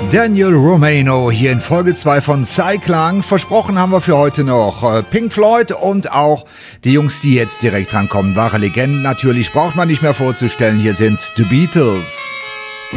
Daniel Romano hier in Folge 2 von Cyclang. Versprochen haben wir für heute noch Pink Floyd und auch die Jungs, die jetzt direkt rankommen. Wahre Legenden natürlich, braucht man nicht mehr vorzustellen. Hier sind The Beatles.